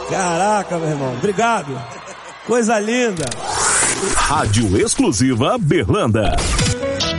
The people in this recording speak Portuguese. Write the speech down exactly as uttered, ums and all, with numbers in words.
Caraca, meu irmão. Obrigado. Coisa linda. Rádio Exclusiva Berlanda.